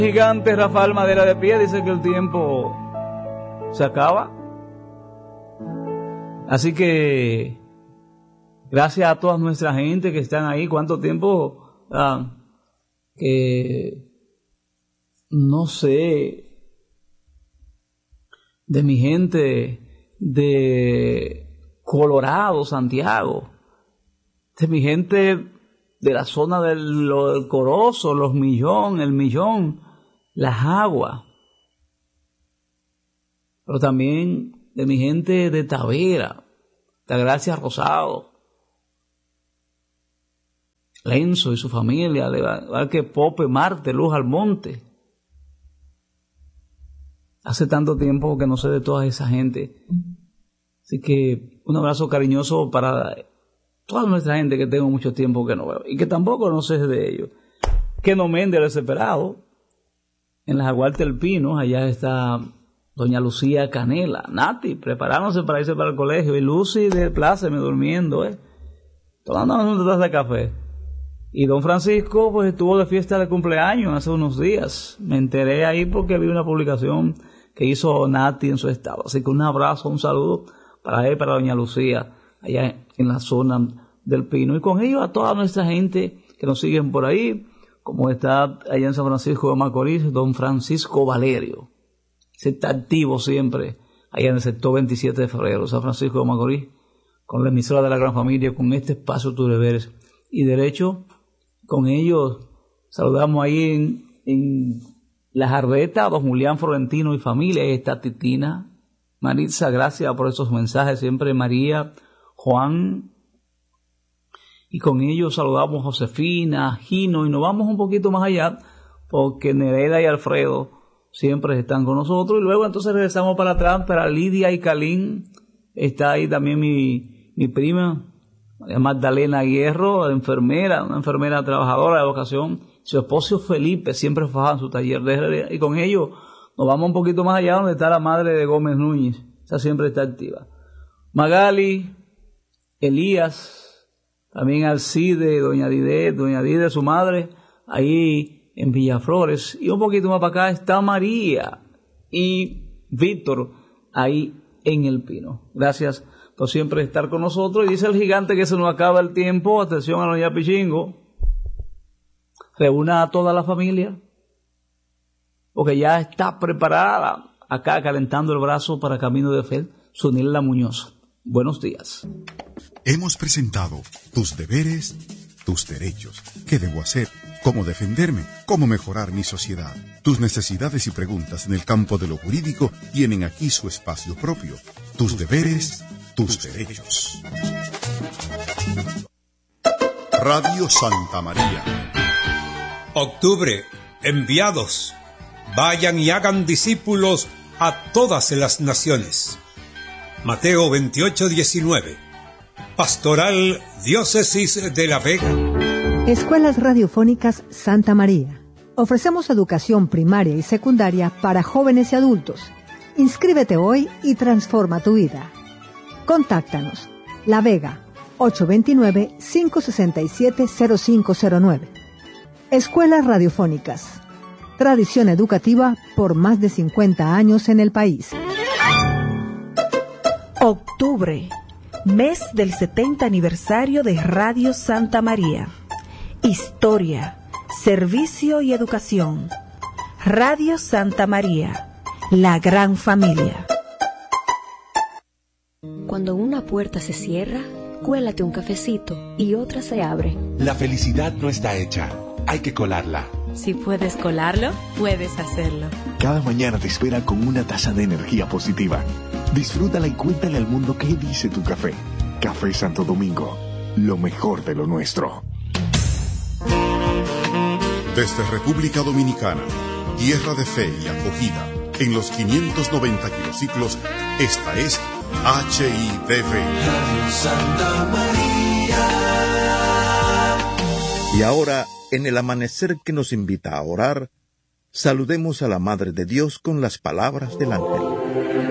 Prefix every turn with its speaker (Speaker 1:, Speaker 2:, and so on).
Speaker 1: Gigante Rafael Madera de Pie dice que el tiempo se acaba. Así que gracias a toda nuestra gente que están ahí. ¿Cuánto tiempo? No sé, de mi gente de Colorado, Santiago, de mi gente de la zona del Corozo, el Millón, Las Aguas, pero también de mi gente de Tavera, Altagracia Rosado, Lenzo y su familia, igual que Pope, Marte, Luz Almonte. Hace tanto tiempo que no sé de toda esa gente. Así que un abrazo cariñoso para toda nuestra gente que tengo mucho tiempo que no veo. Y que tampoco no sé de ellos. Keno Méndez, el desesperado. En las Aguartes del Pino, allá está doña Lucía Canela. Nati, preparándose para irse para el colegio. Y Lucy de Pláceme durmiendo, tomándonos una taza de café. Y don Francisco, pues estuvo de fiesta de cumpleaños hace unos días. Me enteré ahí porque vi una publicación que hizo Nati en su estado. Así que un abrazo, un saludo para él, para doña Lucía, allá en la zona del Pino. Y con ello a toda nuestra gente que nos siguen por ahí, como está allá en San Francisco de Macorís, don Francisco Valerio. Se está activo siempre allá en el sector 27 de febrero, San Francisco de Macorís, con la emisora de la Gran Familia, con este espacio Tus Deberes y Derecho. Con ellos saludamos ahí en La Jarbeta, don Julián Florentino y familia. Ahí está Titina, Maritza, gracias por esos mensajes siempre, María, Juan. Y con ellos saludamos a Josefina, Gino, y nos vamos un poquito más allá, porque Nereida y Alfredo siempre están con nosotros. Y luego entonces regresamos para atrás, para Lidia y Calín. Está ahí también mi prima, Magdalena Hierro, enfermera, una enfermera trabajadora de vocación. Su esposo Felipe siempre faja en su taller de herrería. Y con ello nos vamos un poquito más allá, donde está la madre de Gómez Núñez. Esa siempre está activa. Magali, Elías, también Alcide, doña Dide, su madre, ahí en Villaflores. Y un poquito más para acá está María y Víctor, ahí en El Pino. Gracias por siempre estar con nosotros. Y dice el gigante que se nos acaba el tiempo. Atención a doña Pichingo. Reúna a toda la familia, porque ya está preparada acá calentando el brazo para Camino de Fe, Sunilda Muñoz. Buenos días.
Speaker 2: Hemos presentado Tus Deberes, Tus Derechos. ¿Qué debo hacer? ¿Cómo defenderme? ¿Cómo mejorar mi sociedad? Tus necesidades y preguntas en el campo de lo jurídico tienen aquí su espacio propio. Tus Deberes, Tus Derechos. Radio Santa María.
Speaker 3: Octubre, enviados, vayan y hagan discípulos a todas las naciones. Mateo 28:19. Pastoral Diócesis de La Vega.
Speaker 4: Escuelas Radiofónicas Santa María. Ofrecemos educación primaria y secundaria para jóvenes y adultos. Inscríbete hoy y transforma tu vida. Contáctanos. La Vega, 829-567-0509. Escuelas Radiofónicas. Tradición educativa por más de 50 años en el país.
Speaker 5: Octubre, mes del 70 aniversario de Radio Santa María. Historia, servicio y educación. Radio Santa María, la gran familia.
Speaker 6: Cuando una puerta se cierra, cuélate un cafecito y otra se abre.
Speaker 7: La felicidad no está hecha, hay que colarla.
Speaker 8: Si puedes colarlo, puedes hacerlo.
Speaker 9: Cada mañana te espera con una taza de energía positiva. Disfrútala y cuéntale al mundo qué dice tu café. Café Santo Domingo, lo mejor de lo nuestro.
Speaker 2: Desde República Dominicana, tierra de fe y acogida, en los 590 kilociclos, esta es HIDV.
Speaker 10: Radio Santa María.
Speaker 11: Y ahora, en el amanecer que nos invita a orar, saludemos a la Madre de Dios con las palabras del ángel.